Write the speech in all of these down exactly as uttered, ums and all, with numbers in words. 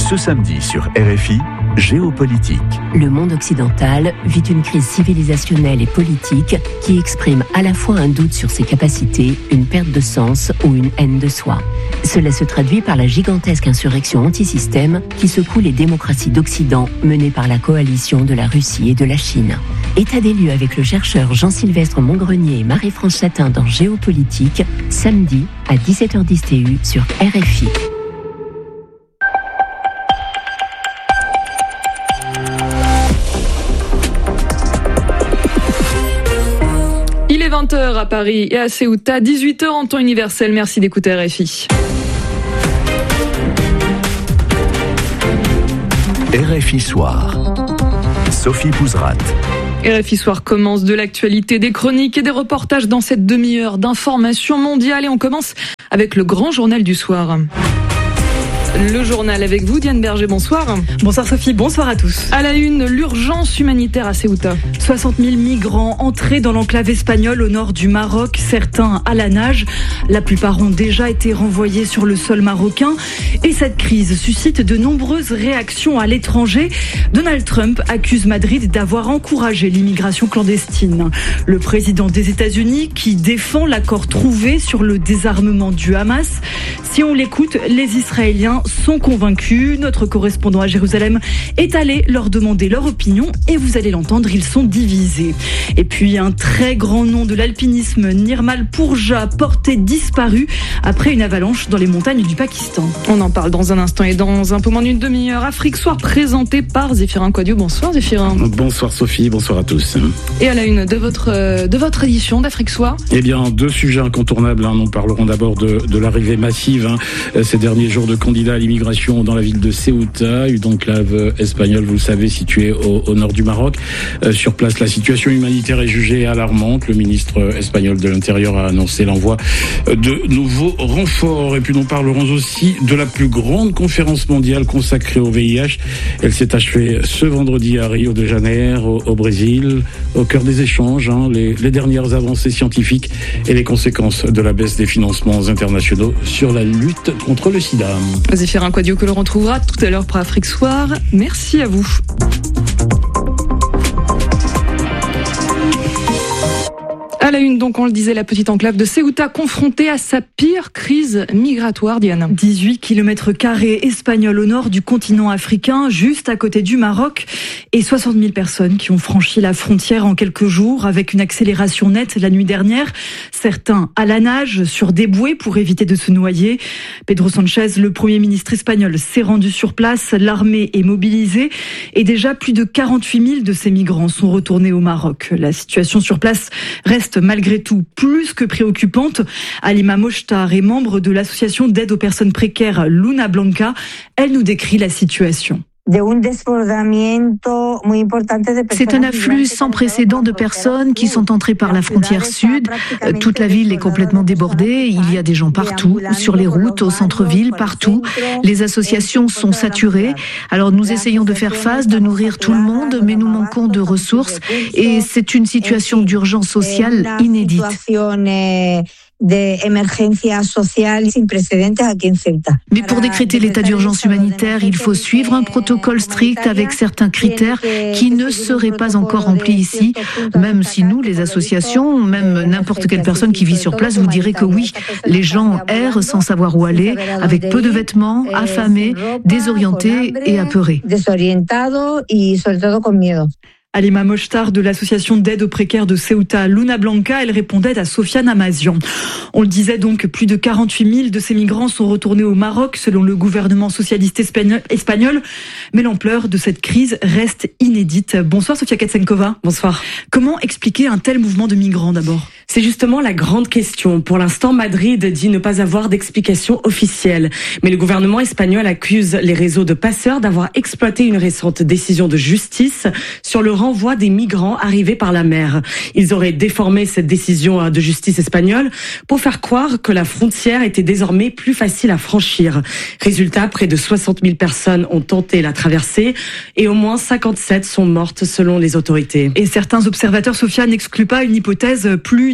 Ce samedi sur R F I, Géopolitique. Le monde occidental vit une crise civilisationnelle et politique qui exprime à la fois un doute sur ses capacités, une perte de sens ou une haine de soi. Cela se traduit par la gigantesque insurrection anti-système qui secoue les démocraties d'Occident menées par la coalition de la Russie et de la Chine. État des lieux avec le chercheur Jean-Sylvestre Montgrenier et Marie-France Chatin dans Géopolitique, samedi à dix-sept heures dix T U sur R F I. Il est vingt heures à Paris et à Ceuta, dix-huit heures en temps universel. Merci d'écouter R F I. R F I Soir. Sophie Pouzrat. R F I Soir commence, de l'actualité, des chroniques et des reportages dans cette demi-heure d'information mondiale. Et on commence avec le grand journal du soir. Le journal avec vous, Diane Berger, bonsoir. Bonsoir Sophie, bonsoir à tous. À la une, l'urgence humanitaire à Ceuta. soixante mille migrants entrés dans l'enclave espagnole au nord du Maroc, certains à la nage. La plupart ont déjà été renvoyés sur le sol marocain. Et cette crise suscite de nombreuses réactions à l'étranger. Donald Trump accuse Madrid d'avoir encouragé l'immigration clandestine. Le président des États-Unis qui défend l'accord trouvé sur le désarmement du Hamas. Si on l'écoute, les Israéliens sont convaincus. Notre correspondant à Jérusalem est allé leur demander leur opinion et vous allez l'entendre, ils sont divisés. Et puis un très grand nom de l'alpinisme, Nirmal Purja, porté disparu après une avalanche dans les montagnes du Pakistan. On en parle dans un instant et dans un peu moins d'une demi-heure. Afrique Soir présenté par Zéphirin Quadio. Bonsoir Zéphirin. Bonsoir Sophie, bonsoir à tous. Et à la une de votre, de votre édition d'Afrique Soir. Eh bien, deux sujets incontournables. Hein. Nous parlerons d'abord de, de l'arrivée massive hein, ces derniers jours de candidats à l'immigration dans la ville de Ceuta, une enclave espagnole, vous le savez, située au, au nord du Maroc. Euh, sur place, la situation humanitaire est jugée alarmante. Le ministre espagnol de l'Intérieur a annoncé l'envoi de nouveaux renforts. Et puis nous parlerons aussi de la plus grande conférence mondiale consacrée au V I H. Elle s'est achevée ce vendredi à Rio de Janeiro, au, au Brésil, au cœur des échanges, hein, les, les dernières avancées scientifiques et les conséquences de la baisse des financements internationaux sur la lutte contre le sida. Zéphirin Quadio que l'on retrouvera tout à l'heure pour Afrique Soir. Merci à vous. À la une, donc, on le disait, la petite enclave de Ceuta confrontée à sa pire crise migratoire, Diane. dix-huit kilomètres carrés espagnols au nord du continent africain, juste à côté du Maroc, et soixante mille personnes qui ont franchi la frontière en quelques jours avec une accélération nette la nuit dernière. Certains à la nage, sur des bouées pour éviter de se noyer. Pedro Sanchez, le Premier ministre espagnol, s'est rendu sur place. L'armée est mobilisée et déjà plus de quarante-huit mille de ces migrants sont retournés au Maroc. La situation sur place reste malgré tout plus que préoccupante. Halima Mochtar est membre de l'association d'aide aux personnes précaires Luna Blanca. Elle nous décrit la situation. C'est un afflux sans précédent de personnes qui sont entrées par la frontière sud. Toute la ville est complètement débordée. Il y a des gens partout, sur les routes, au centre-ville, partout. Les associations sont saturées. Alors nous essayons de faire face, de nourrir tout le monde, mais nous manquons de ressources. Et c'est une situation d'urgence sociale inédite. Mais pour décréter l'état d'urgence humanitaire, il faut suivre un protocole strict avec certains critères qui ne seraient pas encore remplis ici, même si nous, les associations, même n'importe quelle personne qui vit sur place vous dirait que oui, les gens errent sans savoir où aller, avec peu de vêtements, affamés, désorientés et apeurés. Halima Mochtar de l'association d'aide aux précaires de Ceuta, Luna Blanca, elle répondait à Sofiane Amazian. On le disait donc, plus de quarante-huit mille de ces migrants sont retournés au Maroc selon le gouvernement socialiste espagnol. Mais l'ampleur de cette crise reste inédite. Bonsoir Sofia Katsenkova. Bonsoir. Comment expliquer un tel mouvement de migrants d'abord ? C'est justement la grande question. Pour l'instant, Madrid dit ne pas avoir d'explication officielle. Mais le gouvernement espagnol accuse les réseaux de passeurs d'avoir exploité une récente décision de justice sur le renvoi des migrants arrivés par la mer. Ils auraient déformé cette décision de justice espagnole pour faire croire que la frontière était désormais plus facile à franchir. Résultat, près de soixante mille personnes ont tenté la traversée et au moins cinquante-sept sont mortes selon les autorités. Et certains observateurs, Sophia, n'excluent pas une hypothèse plus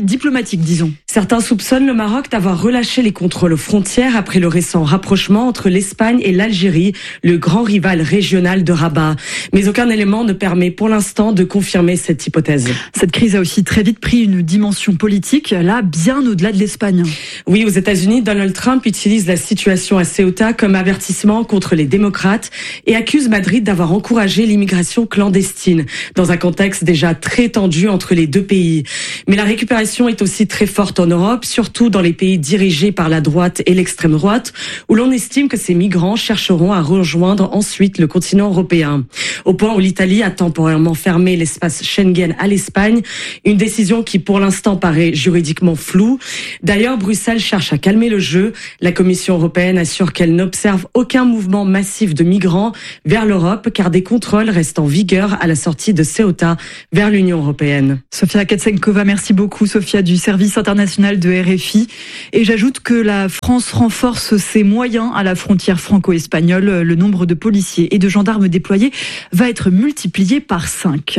diplomatique, disons. Certains soupçonnent le Maroc d'avoir relâché les contrôles aux frontières après le récent rapprochement entre l'Espagne et l'Algérie, le grand rival régional de Rabat. Mais aucun élément ne permet pour l'instant de confirmer cette hypothèse. Cette crise a aussi très vite pris une dimension politique, là, bien au-delà de l'Espagne. Oui, aux États-Unis, Donald Trump utilise la situation à Ceuta comme avertissement contre les démocrates et accuse Madrid d'avoir encouragé l'immigration clandestine, dans un contexte déjà très tendu entre les deux pays. Mais la récupération est aussi très forte en Europe, surtout dans les pays dirigés par la droite et l'extrême droite, où l'on estime que ces migrants chercheront à rejoindre ensuite le continent européen. Au point où l'Italie a temporairement fermé l'espace Schengen à l'Espagne, une décision qui pour l'instant paraît juridiquement floue. D'ailleurs, Bruxelles cherche à calmer le jeu. La Commission européenne assure qu'elle n'observe aucun mouvement massif de migrants vers l'Europe, car des contrôles restent en vigueur à la sortie de Ceuta vers l'Union européenne. Sofia Katsenkova, merci beaucoup Sofia du service international de R F I. Et j'ajoute que la France renforce ses moyens à la frontière franco-espagnole. Le nombre de policiers et de gendarmes déployés va être multiplié par cinq.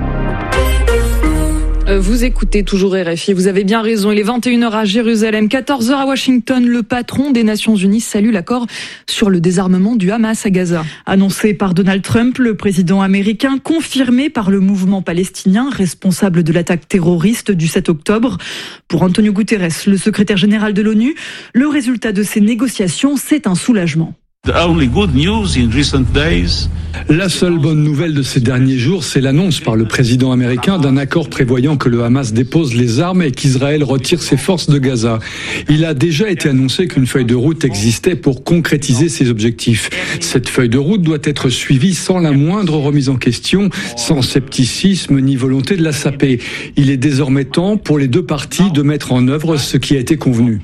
Vous écoutez toujours R F I, vous avez bien raison. Il est vingt et une heures à Jérusalem, quatorze heures à Washington. Le patron des Nations Unies salue l'accord sur le désarmement du Hamas à Gaza. Annoncé par Donald Trump, le président américain, confirmé par le mouvement palestinien, responsable de l'attaque terroriste du sept octobre. Pour Antonio Guterres, le secrétaire général de l'ONU, le résultat de ces négociations, c'est un soulagement. La seule bonne nouvelle de ces derniers jours, c'est l'annonce par le président américain d'un accord prévoyant que le Hamas dépose les armes et qu'Israël retire ses forces de Gaza. Il a déjà été annoncé qu'une feuille de route existait pour concrétiser ces objectifs. Cette feuille de route doit être suivie sans la moindre remise en question, sans scepticisme ni volonté de la saper. Il est désormais temps pour les deux parties de mettre en œuvre ce qui a été convenu.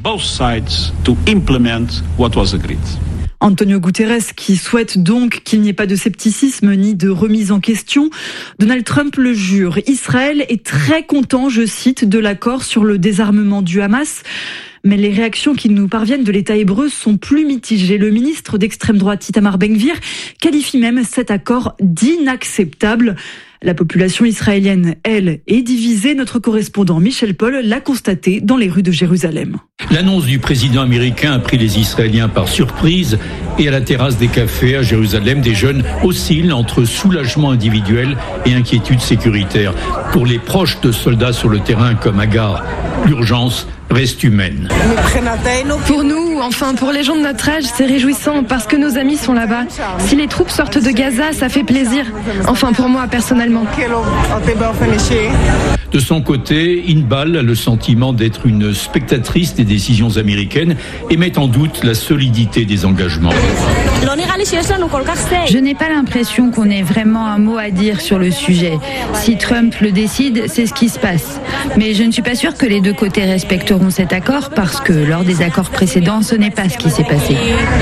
Antonio Guterres qui souhaite donc qu'il n'y ait pas de scepticisme ni de remise en question. Donald Trump le jure. Israël est très content, je cite, de l'accord sur le désarmement du Hamas. Mais les réactions qui nous parviennent de l'État hébreu sont plus mitigées. Le ministre d'extrême droite Itamar Ben-Gvir qualifie même cet accord d'inacceptable. La population israélienne, elle, est divisée. Notre correspondant Michel Paul l'a constaté dans les rues de Jérusalem. L'annonce du président américain a pris les Israéliens par surprise et à la terrasse des cafés à Jérusalem, des jeunes oscillent entre soulagement individuel et inquiétude sécuritaire. Pour les proches de soldats sur le terrain comme Agar, l'urgence reste humaine. Pour nous, enfin pour les gens de notre âge, c'est réjouissant parce que nos amis sont là-bas. Si les troupes sortent de Gaza, ça fait plaisir. Enfin pour moi personnellement. De son côté, Inbal a le sentiment d'être une spectatrice des décisions américaines et met en doute la solidité des engagements. Je n'ai pas l'impression qu'on ait vraiment un mot à dire sur le sujet. Si Trump le décide, c'est ce qui se passe. Mais je ne suis pas sûre que les deux côtés respecteront cet accord parce que lors des accords précédents, ce n'est pas ce qui s'est passé.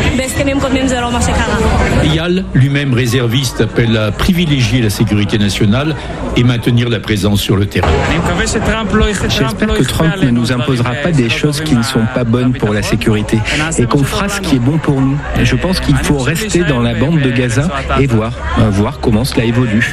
Eyal, lui-même réserviste, appelle à privilégier la sécurité nationale et maintenir la présence sur le terrain. J'espère que Trump ne nous imposera pas des choses qui ne sont pas bonnes pour la sécurité et qu'on fera ce qui est bon pour nous. Je pense qu'il faut rester dans la bande de Gaza et voir, voir comment cela évolue.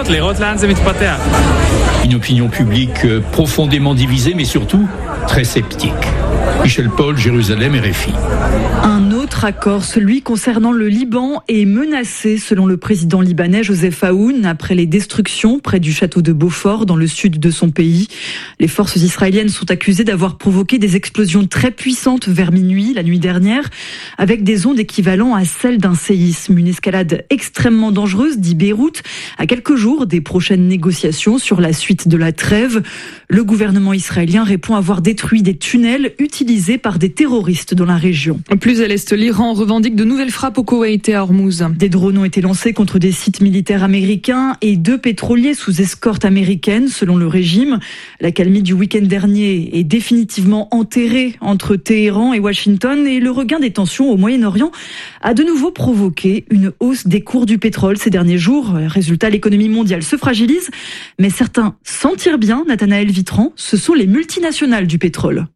Une opinion publique profondément divisée, mais surtout très sceptique. Michel Paul, Jérusalem, R F I. Un autre accord, celui concernant le Liban, est menacé selon le président libanais Joseph Aoun après les destructions près du château de Beaufort dans le sud de son pays. Les forces israéliennes sont accusées d'avoir provoqué des explosions très puissantes vers minuit la nuit dernière avec des ondes équivalentes à celles d'un séisme. Une escalade extrêmement dangereuse, dit Beyrouth, à quelques jours des prochaines négociations sur la suite de la trêve. Le gouvernement israélien répond avoir détruit des tunnels utilisés par des terroristes dans la région. Plus à l'est, l'Iran revendique de nouvelles frappes au Koweït et à Hormuz. Des drones ont été lancés contre des sites militaires américains et deux pétroliers sous escorte américaine, selon le régime. L'accalmie du week-end dernier est définitivement enterrée entre Téhéran et Washington et le regain des tensions au Moyen-Orient a de nouveau provoqué une hausse des cours du pétrole ces derniers jours. Résultat, l'économie mondiale se fragilise, mais certains s'en tirent bien. Nathanaël Vitran, ce sont les multinationales du pétrole.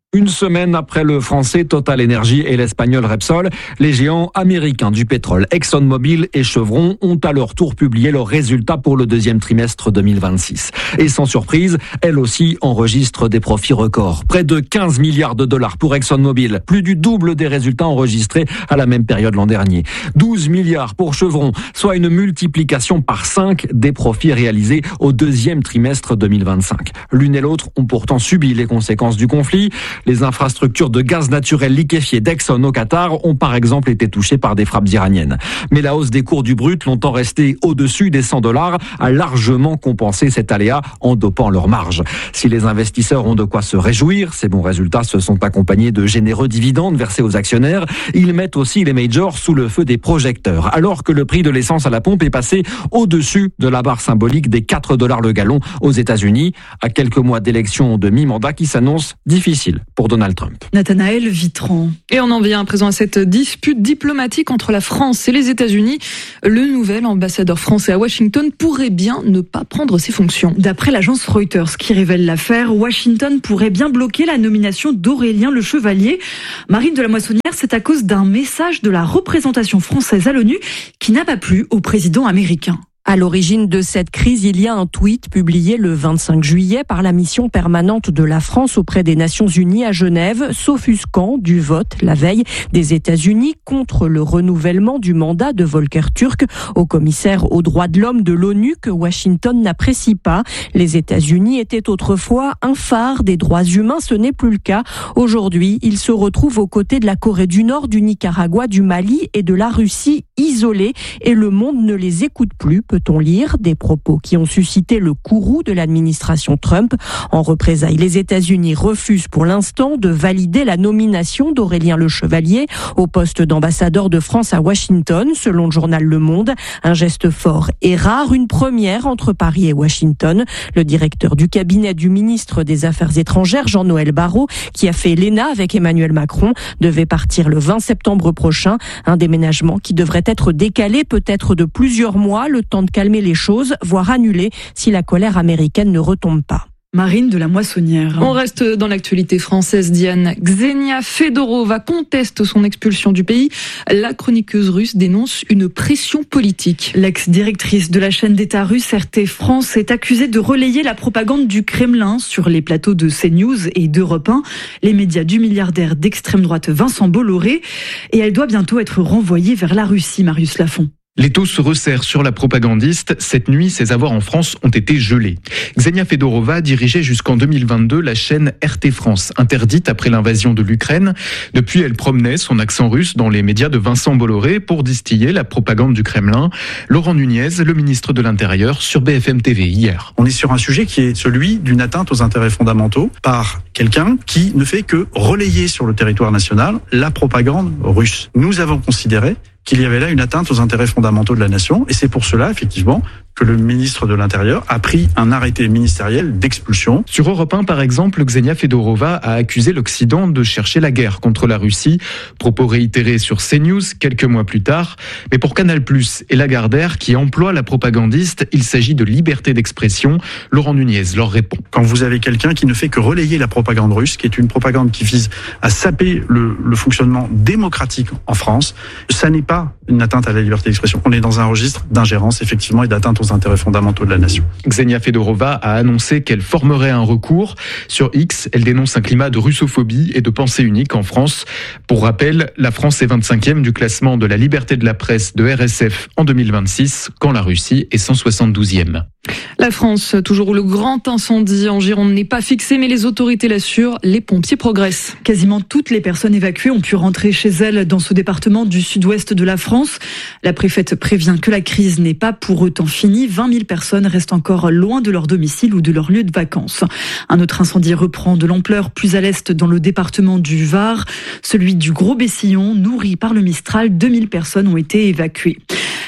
Une semaine après le français Total Energy et l'espagnol Repsol, les géants américains du pétrole ExxonMobil et Chevron ont à leur tour publié leurs résultats pour le deuxième trimestre deux mille vingt-six. Et sans surprise, elles aussi enregistrent des profits records. Près de quinze milliards de dollars pour ExxonMobil, plus du double des résultats enregistrés à la même période l'an dernier. douze milliards pour Chevron, soit une multiplication par cinq des profits réalisés au deuxième trimestre deux mille vingt-cinq. L'une et l'autre ont pourtant subi les conséquences du conflit. Les infrastructures de gaz naturel liquéfié d'Exxon au Qatar ont par exemple été touchées par des frappes iraniennes. Mais la hausse des cours du brut, longtemps restée au-dessus des cent dollars, a largement compensé cet aléa en dopant leurs marges. Si les investisseurs ont de quoi se réjouir, ces bons résultats se sont accompagnés de généreux dividendes versés aux actionnaires. Ils mettent aussi les majors sous le feu des projecteurs, alors que le prix de l'essence à la pompe est passé au-dessus de la barre symbolique des quatre dollars le gallon aux États-Unis, à quelques mois d'élections de mi-mandat qui s'annoncent difficiles pour Donald Trump. Nathanaël Vitran. Et on en vient à présent à cette dispute diplomatique entre la France et les États-Unis. Le nouvel ambassadeur français à Washington pourrait bien ne pas prendre ses fonctions. D'après l'agence Reuters qui révèle l'affaire, Washington pourrait bien bloquer la nomination d'Aurélien Le Chevalier. Marine de la Moissonnière, c'est à cause d'un message de la représentation française à l'ONU qui n'a pas plu au président américain. À l'origine de cette crise, il y a un tweet publié le vingt-cinq juillet par la mission permanente de la France auprès des Nations Unies à Genève, s'offusquant du vote la veille des États-Unis contre le renouvellement du mandat de Volker Turk au commissaire aux droits de l'homme de l'ONU que Washington n'apprécie pas. Les États-Unis étaient autrefois un phare des droits humains, ce n'est plus le cas. Aujourd'hui, ils se retrouvent aux côtés de la Corée du Nord, du Nicaragua, du Mali et de la Russie, isolés, et le monde ne les écoute plus, peut-on lire, des propos qui ont suscité le courroux de l'administration Trump. En représailles, les États-Unis refusent pour l'instant de valider la nomination d'Aurélien Le Chevalier au poste d'ambassadeur de France à Washington, selon le journal Le Monde. Un geste fort et rare, une première entre Paris et Washington. Le directeur du cabinet du ministre des Affaires étrangères, Jean-Noël Barrot, qui a fait l'E N A avec Emmanuel Macron, devait partir le vingt septembre prochain. Un déménagement qui devrait être décalé peut-être de plusieurs mois, le temps de calmer les choses, voire annulé si la colère américaine ne retombe pas. Marine de la Moissonnière. On reste dans l'actualité française, Diane. Xenia Fedorova conteste son expulsion du pays. La chroniqueuse russe dénonce une pression politique. L'ex-directrice de la chaîne d'État russe R T France est accusée de relayer la propagande du Kremlin sur les plateaux de CNews et d'Europe un, les médias du milliardaire d'extrême droite Vincent Bolloré. Et elle doit bientôt être renvoyée vers la Russie, Marius Lafont. L'étau se resserre sur la propagandiste. Cette nuit, ses avoirs en France ont été gelés. Xenia Fedorova dirigeait jusqu'en deux mille vingt-deux la chaîne R T France, interdite après l'invasion de l'Ukraine. Depuis, elle promenait son accent russe dans les médias de Vincent Bolloré pour distiller la propagande du Kremlin. Laurent Nunez, le ministre de l'Intérieur, sur B F M T V hier. On est sur un sujet qui est celui d'une atteinte aux intérêts fondamentaux par quelqu'un qui ne fait que relayer sur le territoire national la propagande russe. Nous avons considéré qu'il y avait là une atteinte aux intérêts fondamentaux de la nation. Et c'est pour cela, effectivement, que le ministre de l'Intérieur a pris un arrêté ministériel d'expulsion. Sur Europe un, par exemple, Xenia Fedorova a accusé l'Occident de chercher la guerre contre la Russie. Propos réitérés sur CNews quelques mois plus tard. Mais pour Canal plus et Lagardère, qui emploient la propagandiste, il s'agit de liberté d'expression. Laurent Nunez leur répond. Quand vous avez quelqu'un qui ne fait que relayer la propagande russe, qui est une propagande qui vise à saper le, le fonctionnement démocratique en France, ça n'est pas une atteinte à la liberté d'expression. On est dans un registre d'ingérence, effectivement, et d'atteinte aux intérêts fondamentaux de la nation. Xenia Fedorova a annoncé qu'elle formerait un recours. Sur X, elle dénonce un climat de russophobie et de pensée unique en France. Pour rappel, la France est vingt-cinquième du classement de la liberté de la presse de R S F en deux mille vingt-six, quand la Russie est cent soixante-douzième. La France, toujours où le grand incendie en Gironde n'est pas fixé, mais les autorités l'assurent, les pompiers progressent. Quasiment toutes les personnes évacuées ont pu rentrer chez elles dans ce département du sud-ouest de la France. La préfète prévient que la crise n'est pas pour autant finie. vingt mille personnes restent encore loin de leur domicile ou de leur lieu de vacances. Un autre incendie reprend de l'ampleur plus à l'est dans le département du Var, celui du Gros Bessillon, nourri par le Mistral. deux mille personnes ont été évacuées.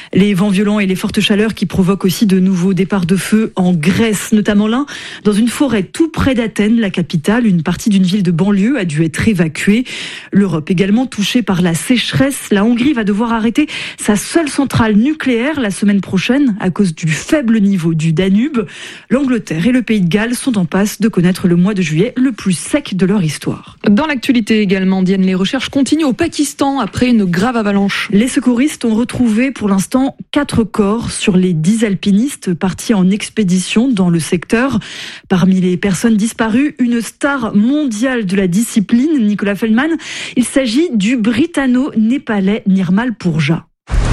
Les vents violents et les fortes chaleurs qui provoquent aussi de nouveaux départs de feu en Grèce, notamment l'un dans une forêt tout près d'Athènes, la capitale. Une partie d'une ville de banlieue a dû être évacuée. L'Europe également touchée par la sécheresse. La Hongrie va devoir arrêter sa seule centrale nucléaire la semaine prochaine à cause du faible niveau du Danube. L'Angleterre et le Pays de Galles sont en passe de connaître le mois de juillet le plus sec de leur histoire. Dans l'actualité également, Diane, les recherches continuent au Pakistan après une grave avalanche. Les secouristes ont retrouvé pour l'instant quatre corps sur les dix alpinistes partis en expédition dans le secteur. Parmi les personnes disparues, une star mondiale de la discipline, Nicolas Feldman. Il s'agit du britanno-népalais Nirmal Purja.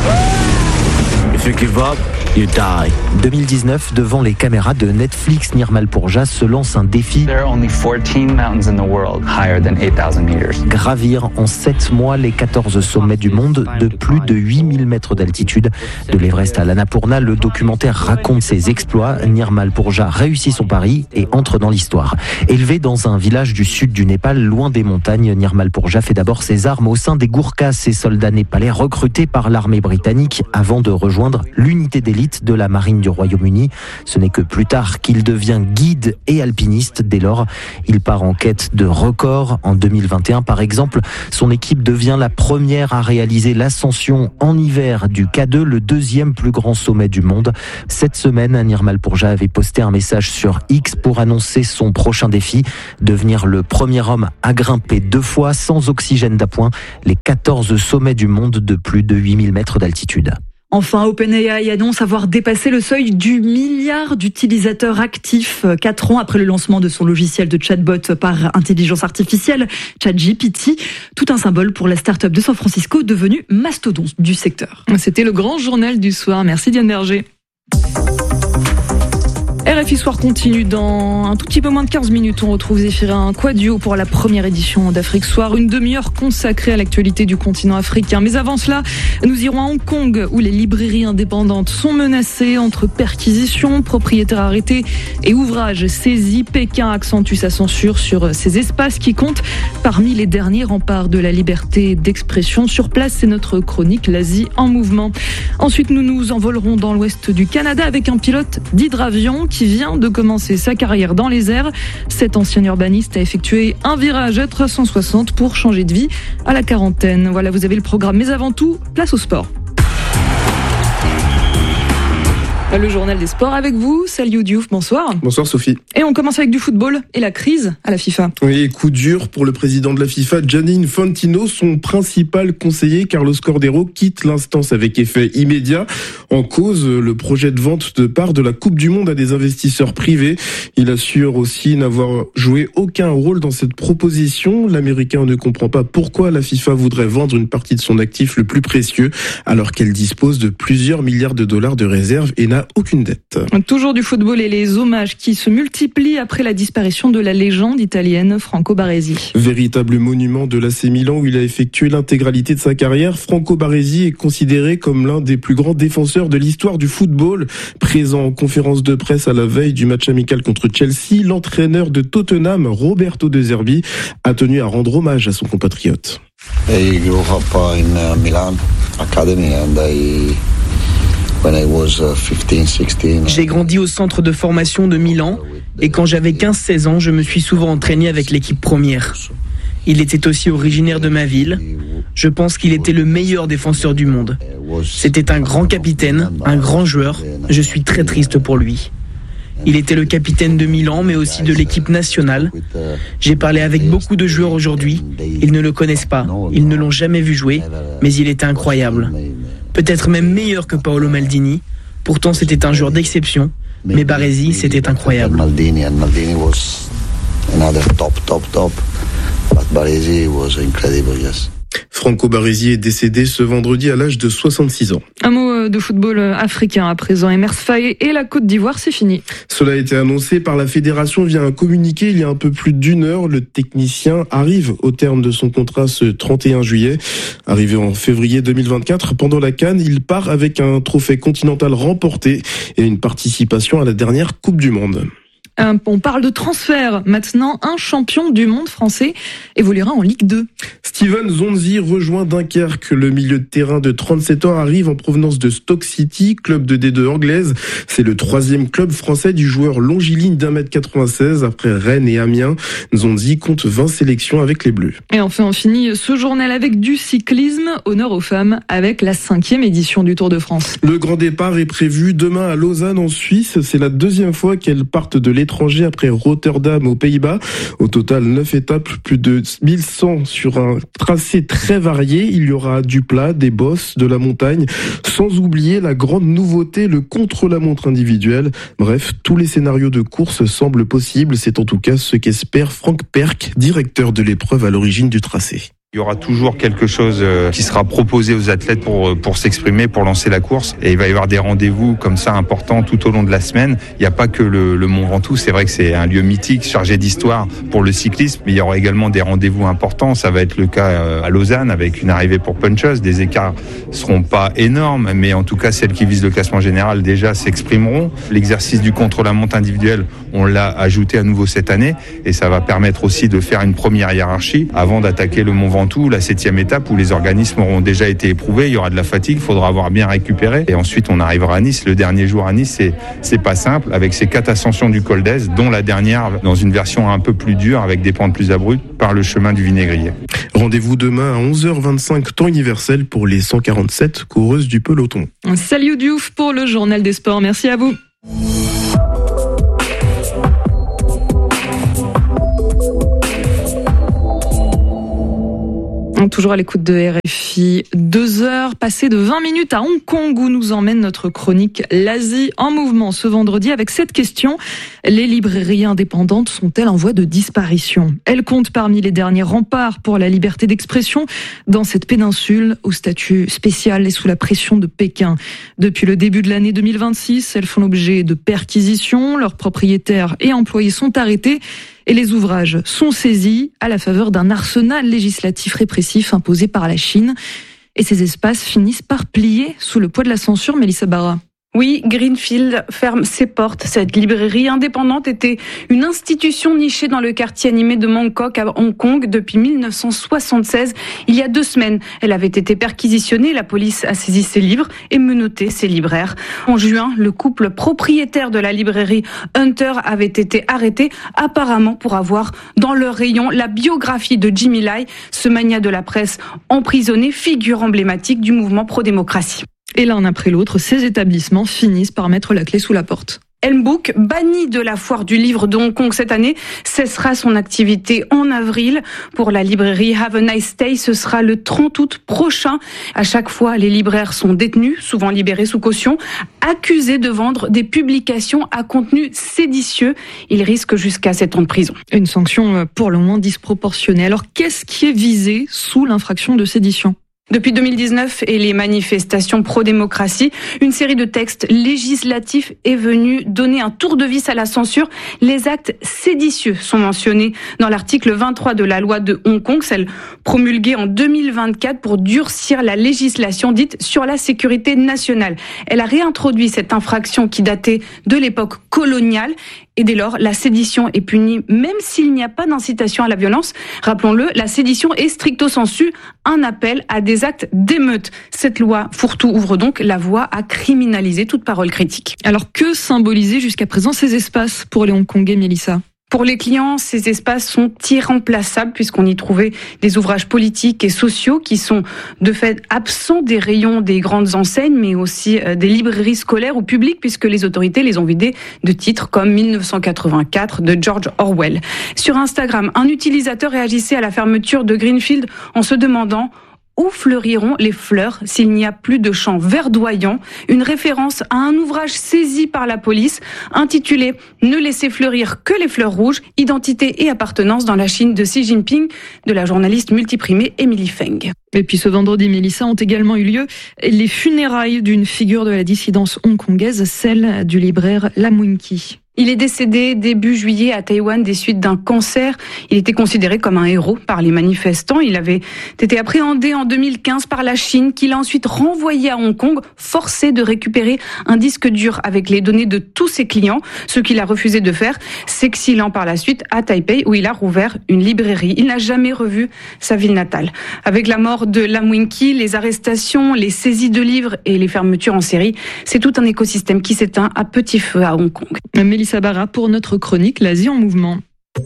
If you give up, you die. deux mille dix-neuf, devant les caméras de Netflix, Nirmal Purja se lance un défi. There are only fourteen mountains in the world higher than eight thousand meters. Gravir en sept mois les quatorze sommets du monde de plus de huit mille mètres d'altitude. De l'Everest à l'Annapurna, le documentaire raconte ses exploits. Nirmal Purja réussit son pari et entre dans l'histoire. Élevé dans un village du sud du Népal, loin des montagnes, Nirmal Purja fait d'abord ses armes au sein des Gourkhas, ces soldats népalais recrutés par l'armée britannique avant de rejoindre l'unité d'élite de la marine du Royaume-Uni. Ce n'est que plus tard qu'il devient guide et alpiniste. Dès lors, il part en quête de records. En deux mille vingt et un, par exemple, son équipe devient la première à réaliser l'ascension en hiver du K deux, le deuxième plus grand sommet du monde. Cette semaine, Nirmal Purja avait posté un message sur X pour annoncer son prochain défi, devenir le premier homme à grimper deux fois sans oxygène d'appoint les quatorze sommets du monde de plus de huit mille mètres d'altitude. Enfin, OpenAI annonce avoir dépassé le seuil du milliard d'utilisateurs actifs quatre ans après le lancement de son logiciel de chatbot par intelligence artificielle, ChatGPT. Tout un symbole pour la start-up de San Francisco devenue mastodonte du secteur. C'était le grand journal du soir. Merci Diane Berger. R F I Soir continue dans un tout petit peu moins de quinze minutes. On retrouve Zéphirin Quadio pour la première édition d'Afrique Soir. Une demi-heure consacrée à l'actualité du continent africain. Mais avant cela, nous irons à Hong Kong où les librairies indépendantes sont menacées entre perquisitions, propriétaires arrêtés et ouvrages saisis. Pékin accentue sa censure sur ces espaces qui comptent parmi les derniers remparts de la liberté d'expression. Sur place, c'est notre chronique l'Asie en mouvement. Ensuite, nous nous envolerons dans l'ouest du Canada avec un pilote d'hydravion qui vient de commencer sa carrière dans les airs. Cet ancien urbaniste a effectué un virage à trois cent soixante pour changer de vie à la quarantaine. Voilà, vous avez le programme. Mais avant tout, place au sport. Le journal des sports avec vous, Saliou Diouf, bonsoir. Bonsoir Sophie. Et on commence avec du football et la crise à la FIFA. Oui, coup dur pour le président de la FIFA, Gianni Infantino. Son principal conseiller, Carlos Cordeiro, quitte l'instance avec effet immédiat. En cause, le projet de vente de part de la Coupe du Monde à des investisseurs privés. Il assure aussi n'avoir joué aucun rôle dans cette proposition. L'Américain ne comprend pas pourquoi la FIFA voudrait vendre une partie de son actif le plus précieux alors qu'elle dispose de plusieurs milliards de dollars de réserves et n'a aucune dette. Toujours du football et les hommages qui se multiplient après la disparition de la légende italienne Franco Baresi. Véritable monument de l'A C Milan où il a effectué l'intégralité de sa carrière, Franco Baresi est considéré comme l'un des plus grands défenseurs de l'histoire du football. Présent en conférence de presse à la veille du match amical contre Chelsea, l'entraîneur de Tottenham, Roberto De Zerbi, a tenu à rendre hommage à son compatriote. I grew up in Milan Academy and I J'ai grandi au centre de formation de Milan et quand j'avais quinze seize ans, je me suis souvent entraîné avec l'équipe première. Il était aussi originaire de ma ville. Je pense qu'il était le meilleur défenseur du monde. C'était un grand capitaine, un grand joueur. Je suis très triste pour lui. Il était le capitaine de Milan, mais aussi de l'équipe nationale. J'ai parlé avec beaucoup de joueurs aujourd'hui. Ils ne le connaissent pas, ils ne l'ont jamais vu jouer, mais il était incroyable. Peut-être même meilleur que Paolo Maldini. Pourtant, c'était un joueur d'exception. Mais Baresi, c'était incroyable. Maldini and Maldini was another top, top, top. But Baresi was incredible, yes. Franco Baresi est décédé ce vendredi à l'âge de soixante-six ans. Un mot de football africain à présent. Emers Faé et la Côte d'Ivoire, c'est fini. Cela a été annoncé par la fédération via un communiqué il y a un peu plus d'une heure. Le technicien arrive au terme de son contrat ce trente et un juillet. Arrivé en février deux mille vingt-quatre, pendant la CAN, il part avec un trophée continental remporté et une participation à la dernière Coupe du Monde. On parle de transfert. Maintenant, un champion du monde français évoluera en Ligue deux. Steven Zonzi rejoint Dunkerque. Le milieu de terrain de trente-sept ans arrive en provenance de Stoke City, club de D deux anglaise. C'est le troisième club français du joueur longiligne d'un mètre quatre-vingt-seize après Rennes et Amiens. Zonzi compte vingt sélections avec les Bleus. Et enfin, on finit ce journal avec du cyclisme. Honneur aux femmes avec la cinquième édition du Tour de France. Le grand départ est prévu demain à Lausanne en Suisse. C'est la deuxième fois qu'elles partent de l'étranger après Rotterdam aux Pays-Bas. Au total, neuf étapes, plus de mille cent sur un tracé très varié. Il y aura du plat, des bosses, de la montagne, sans oublier la grande nouveauté, le contre-la-montre individuel. Bref, tous les scénarios de course semblent possibles. C'est en tout cas ce qu'espère Franck Perk, directeur de l'épreuve à l'origine du tracé. Il y aura toujours quelque chose qui sera proposé aux athlètes pour pour s'exprimer, pour lancer la course. Et il va y avoir des rendez-vous comme ça importants tout au long de la semaine. Il n'y a pas que le, le Mont Ventoux. C'est vrai que c'est un lieu mythique, chargé d'histoire pour le cyclisme. Mais il y aura également des rendez-vous importants. Ça va être le cas à Lausanne avec une arrivée pour puncheuse. Des écarts seront pas énormes, mais en tout cas celles qui visent le classement général déjà s'exprimeront. L'exercice du contre-la-montre individuel, on l'a ajouté à nouveau cette année, et ça va permettre aussi de faire une première hiérarchie avant d'attaquer le Mont Ventoux, la septième étape où les organismes auront déjà été éprouvés. Il y aura de la fatigue, il faudra avoir bien récupéré, et ensuite on arrivera à Nice. Le dernier jour à Nice, c'est c'est pas simple, avec ces quatre ascensions du col d'Ez, dont la dernière dans une version un peu plus dure avec des pentes plus abruptes par le chemin du Vinaigrier. Rendez-vous demain à onze heures vingt-cinq temps universel pour les cent quarante-sept coureuses du peloton. Salut Diouf pour le journal des sports. Merci à vous. Toujours à l'écoute de R F I. Deux heures passées de vingt minutes à Hong Kong où nous emmène notre chronique l'Asie en mouvement ce vendredi avec cette question. Les librairies indépendantes sont-elles en voie de disparition? Elles comptent parmi les derniers remparts pour la liberté d'expression dans cette péninsule au statut spécial et sous la pression de Pékin. Depuis le début de l'année deux mille vingt-six, elles font l'objet de perquisitions. Leurs propriétaires et employés sont arrêtés. Et les ouvrages sont saisis à la faveur d'un arsenal législatif répressif imposé par la Chine. Et ces espaces finissent par plier sous le poids de la censure. Mélissa Barra. Oui, Greenfield ferme ses portes. Cette librairie indépendante était une institution nichée dans le quartier animé de Mongkok à Hong Kong depuis mille neuf cent soixante-seize. Il y a deux semaines, elle avait été perquisitionnée. La police a saisi ses livres et menotté ses libraires. En juin, le couple propriétaire de la librairie Hunter avait été arrêté, apparemment pour avoir dans leur rayon la biographie de Jimmy Lai, ce magnat de la presse emprisonné, figure emblématique du mouvement pro-démocratie. Et l'un après l'autre, ces établissements finissent par mettre la clé sous la porte. Elmbook, banni de la foire du livre de Hong Kong cette année, cessera son activité en avril. Pour la librairie Have a Nice Day, ce sera le trente août prochain. À chaque fois, les libraires sont détenus, souvent libérés sous caution, accusés de vendre des publications à contenu séditieux. Ils risquent jusqu'à sept ans de prison. Une sanction pour le moins disproportionnée. Alors, qu'est-ce qui est visé sous l'infraction de sédition ? Depuis deux mille dix-neuf et les manifestations pro-démocratie, une série de textes législatifs est venue donner un tour de vis à la censure. Les actes séditieux sont mentionnés dans l'article vingt-trois de la loi de Hong Kong, celle promulguée en deux mille vingt-quatre pour durcir la législation dite sur la sécurité nationale. Elle a réintroduit cette infraction qui datait de l'époque coloniale. Et dès lors, la sédition est punie même s'il n'y a pas d'incitation à la violence. Rappelons-le, la sédition est stricto sensu un appel à des actes d'émeute. Cette loi fourre-tout ouvre donc la voie à criminaliser toute parole critique. Alors que symbolisaient jusqu'à présent ces espaces pour les Hongkongais, Mélissa ? Pour les clients, ces espaces sont irremplaçables puisqu'on y trouvait des ouvrages politiques et sociaux qui sont de fait absents des rayons des grandes enseignes, mais aussi des librairies scolaires ou publiques puisque les autorités les ont vidés de titres comme mille neuf cent quatre-vingt-quatre de George Orwell. Sur Instagram, un utilisateur réagissait à la fermeture de Greenfield en se demandant où fleuriront les fleurs s'il n'y a plus de champs verdoyants? Une référence à un ouvrage saisi par la police intitulé « Ne laissez fleurir que les fleurs rouges, identité et appartenance dans la Chine de Xi Jinping » de la journaliste multiprimée Emily Feng. Et puis ce vendredi, Mélissa, ont également eu lieu les funérailles d'une figure de la dissidence hongkongaise, celle du libraire Lam Wing Ki. Il est décédé début juillet à Taïwan des suites d'un cancer. Il était considéré comme un héros par les manifestants. Il avait été appréhendé en deux mille quinze par la Chine, qui l'a ensuite renvoyé à Hong Kong, forcé de récupérer un disque dur avec les données de tous ses clients, ce qu'il a refusé de faire, s'exilant par la suite à Taipei, où il a rouvert une librairie. Il n'a jamais revu sa ville natale. Avec la mort de Lam Wing Ki, les arrestations, les saisies de livres et les fermetures en série, c'est tout un écosystème qui s'éteint à petit feu à Hong Kong. Mélissa Barra pour notre chronique L'Asie en mouvement.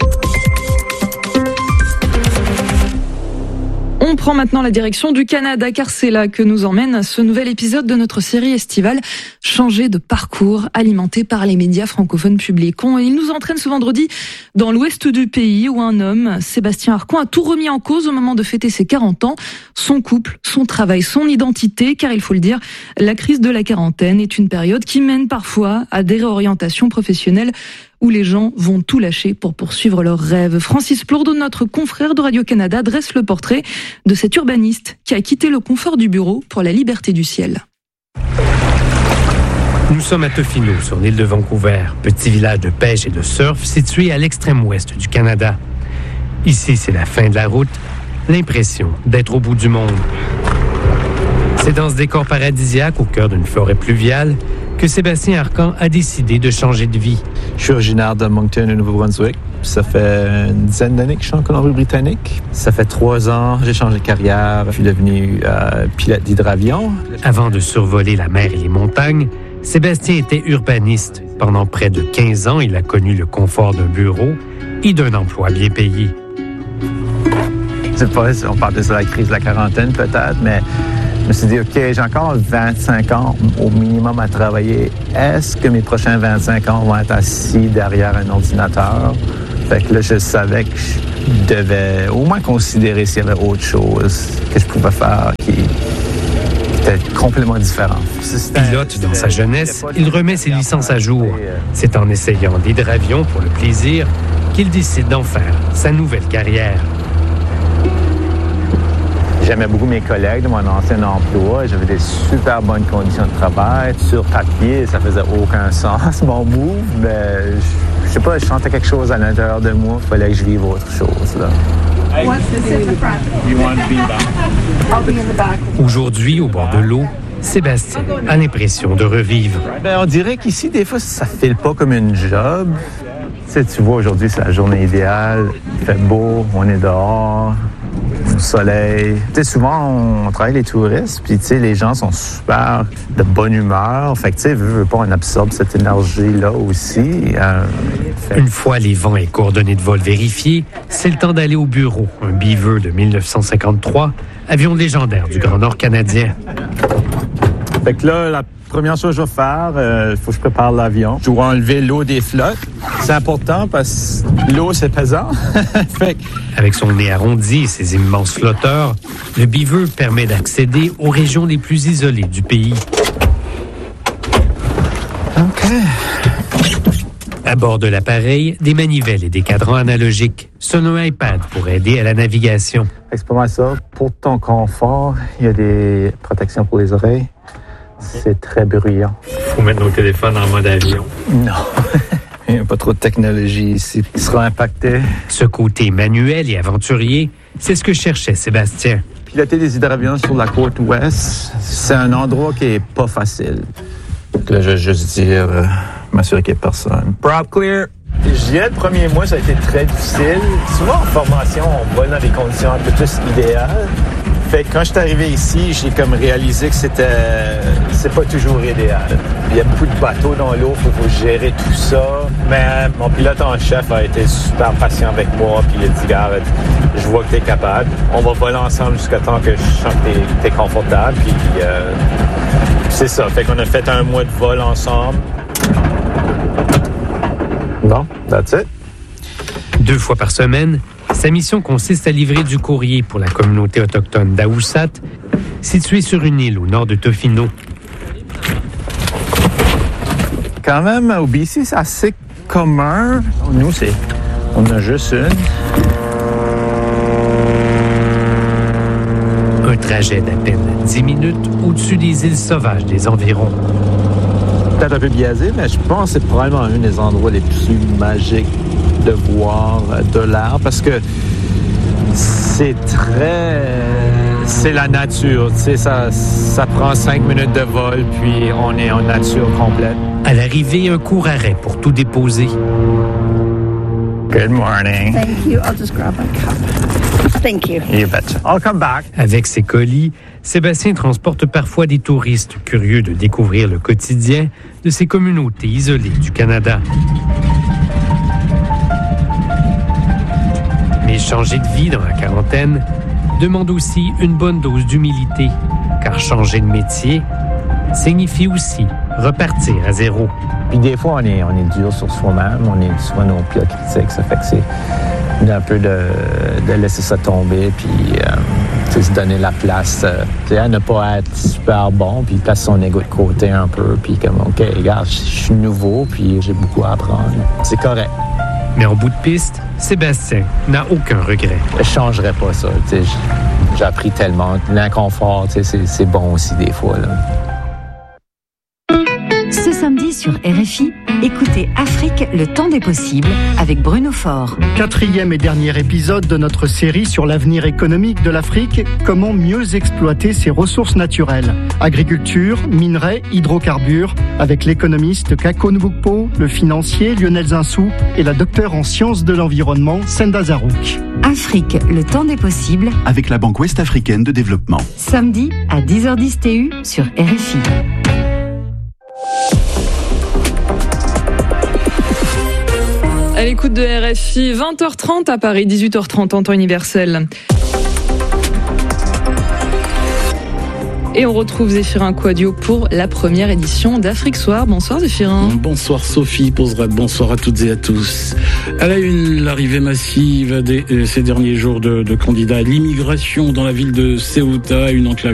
On prend maintenant la direction du Canada, car c'est là que nous emmène ce nouvel épisode de notre série estivale Changer de parcours, alimenté par les médias francophones publics. Il nous entraîne ce vendredi dans l'ouest du pays, où un homme, Sébastien Harcon, a tout remis en cause au moment de fêter ses quarante ans. Son couple, son travail, son identité, car il faut le dire, la crise de la quarantaine est une période qui mène parfois à des réorientations professionnelles où les gens vont tout lâcher pour poursuivre leurs rêves. Francis Plourdeau, notre confrère de Radio-Canada, dresse le portrait de cet urbaniste qui a quitté le confort du bureau pour la liberté du ciel. Nous sommes à Tofino, sur l'île de Vancouver, petit village de pêche et de surf situé à l'extrême ouest du Canada. Ici, c'est la fin de la route, l'impression d'être au bout du monde. C'est dans ce décor paradisiaque, au cœur d'une forêt pluviale, que Sébastien Harcon a décidé de changer de vie. Je suis originaire de Moncton, au Nouveau-Brunswick. Ça fait une dizaine d'années que je suis en Colombie-Britannique. Ça fait trois ans, j'ai changé de carrière. Je suis devenu euh, pilote d'hydravion. Avant de survoler la mer et les montagnes, Sébastien était urbaniste. Pendant près de quinze ans, il a connu le confort d'un bureau et d'un emploi bien payé. C'est pas, on parle de la crise de la quarantaine peut-être, mais je me suis dit, OK, j'ai encore vingt-cinq ans au minimum à travailler. Est-ce que mes prochains vingt-cinq ans vont être assis derrière un ordinateur? Fait que là, je savais que je devais au moins considérer s'il y avait autre chose que je pouvais faire qui était complètement différent. Pilote dans sa jeunesse, il remet ses licences à jour. C'est en essayant d'hydravion pour le plaisir qu'il décide d'en faire sa nouvelle carrière. J'aimais beaucoup mes collègues de mon ancien emploi. J'avais des super bonnes conditions de travail. Sur papier, ça faisait aucun sens, mon move, mais je, je sais pas, je sentais quelque chose à l'intérieur de moi. Il fallait que je vive autre chose, là. Aujourd'hui, au bord de l'eau, Sébastien a l'impression de revivre. Ben, on dirait qu'ici, des fois, ça file pas comme une job. Tu sais, tu vois, aujourd'hui, c'est la journée idéale. Il fait beau, on est dehors. Du soleil. Tu sais, souvent, on travaille les touristes, puis tu sais, les gens sont super de bonne humeur. Fait que tu sais, veux, veux pas, on absorbe cette énergie-là aussi. Euh, fait... Une fois les vents et coordonnées de vol vérifiés, c'est le temps d'aller au bureau. Un Beaver de dix-neuf cent cinquante-trois, avion légendaire du Grand Nord canadien. Fait que là, la première chose que je vais faire, il euh, faut que je prépare l'avion. Je dois enlever l'eau des flottes. C'est important parce que l'eau, c'est pesant. Fait que... Avec son nez arrondi et ses immenses flotteurs, le Beaver permet d'accéder aux régions les plus isolées du pays. OK. À bord de l'appareil, des manivelles et des cadrans analogiques. Sonne un iPad pour aider à la navigation. C'est pas mal ça. Pour ton confort, il y a des protections pour les oreilles. C'est très bruyant. Faut mettre nos téléphones en mode avion. Non. Il n'y a pas trop de technologie ici. Il sera impacté. Ce côté manuel et aventurier, c'est ce que cherchait Sébastien. Piloter des hydravions sur la côte ouest, c'est un endroit qui est pas facile. Donc là, je vais juste dire, euh, m'assurer qu'il n'y ait personne. Prop clear. Je dirais le premier mois, ça a été très difficile. Souvent en formation, on va dans des conditions un peu plus idéales. Fait que quand je suis arrivé ici, j'ai comme réalisé que c'était c'est pas toujours idéal. Il y a beaucoup de bateaux dans l'eau, il faut, faut gérer tout ça. Mais mon pilote en chef a été super patient avec moi, puis il a dit, gars, je vois que t'es capable. On va voler ensemble jusqu'à temps que je sens que t'es, t'es confortable. Puis euh, c'est ça. Fait qu'on a fait un mois de vol ensemble. Bon, that's it. Deux fois par semaine, sa mission consiste à livrer du courrier pour la communauté autochtone d'Aousat, située sur une île au nord de Tofino. Quand même, au B C, c'est assez commun. Nous, c'est, on a juste une. Un trajet d'à peine dix minutes au-dessus des îles sauvages des environs. peut-être un peu biaisé, mais je pense que c'est probablement un des endroits les plus magiques de voir de l'air parce que c'est très... c'est la nature, tu sais, ça, ça prend cinq minutes de vol, puis on est en nature complète. À l'arrivée, un court arrêt pour tout déposer. Good morning. Thank you. I'll just grab my cup. Thank you. You betcha. I'll come back. Avec ses colis, Sébastien transporte parfois des touristes curieux de découvrir le quotidien de ces communautés isolées du Canada. Mais changer de vie dans la quarantaine demande aussi une bonne dose d'humilité, car changer de métier signifie aussi repartir à zéro. Puis des fois, on est, on est dur sur soi-même, on est souvent nos pires critiques, ça fait que c'est un peu de, de laisser ça tomber, puis euh, se donner la place, euh, à ne pas être super bon, puis placer son ego de côté un peu, puis comme, OK, regarde, je suis nouveau, puis j'ai beaucoup à apprendre. C'est correct. Mais en bout de piste, Sébastien n'a aucun regret. Je changerais pas ça. J'ai appris tellement. L'inconfort, c'est, c'est bon aussi des fois. Là. Ce samedi sur R F I, écoutez Afrique, le temps des possibles avec Bruno Faure. Quatrième et dernier épisode de notre série sur l'avenir économique de l'Afrique, comment mieux exploiter ses ressources naturelles. Agriculture, minerais, hydrocarbures, avec l'économiste Kako Nbukpo, le financier Lionel Zinsou et la docteure en sciences de l'environnement Senda Zarouk. Afrique, le temps des possibles avec la Banque Ouest-Africaine de Développement. Samedi à dix heures dix T U sur R F I. À l'écoute de R F I, vingt heures trente à Paris, dix-huit heures trente en temps universel. Et on retrouve Zéphirin Quadio pour la première édition d'Afrique Soir. Bonsoir Zéphirin. Bonsoir Sophie, bonsoir à toutes et à tous. À la une, l'arrivée massive des, ces derniers jours de, de candidats à l'immigration dans la ville de Ceuta, une enclave